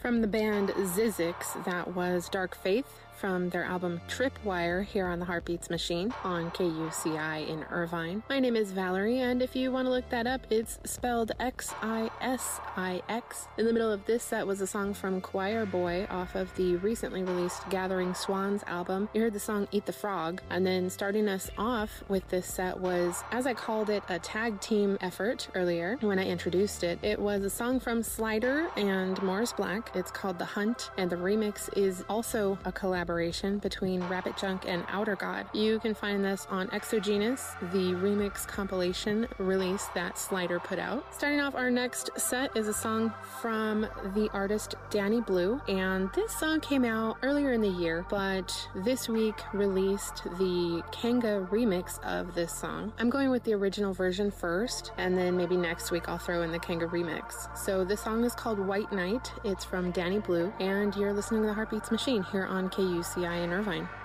From the band Zizix, that was Dark Faith from their album Tripwire here on the Heartbeats Machine on KUCI in Irvine. My name is Valerie, and if you want to look that up, it's spelled Xisix. In the middle of this set was a song from Choir Boy off of the recently released Gathering Swans album. You heard the song Eat the Frog, and then starting us off with this set was, as I called it, a tag team effort earlier when I introduced it. It was a song from Slider and Morris Black. It's called The Hunt, and the remix is also a collaboration between Rabbit Junk and Outer God. You can find this on Exogenous, the remix compilation release that Slider put out. Starting off our next set is a song from the artist Danny Blue, and this song came out earlier in the year, but this week released the Kanga remix of this song. I'm going with the original version first, and then maybe next week I'll throw in the Kanga remix. So this song is called White Night. It's from Danny Blue, and you're listening to the Heartbeats Machine here on KUCI in Irvine.